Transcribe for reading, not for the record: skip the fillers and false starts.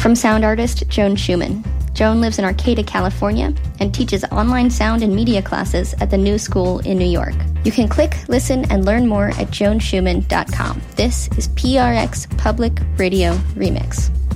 from sound artist Joan Schumann. Joan lives in Arcata, California, and teaches online sound and media classes at the New School in New York. You can click, listen, and learn more at joanschumann.com. This is PRX Public Radio Remix.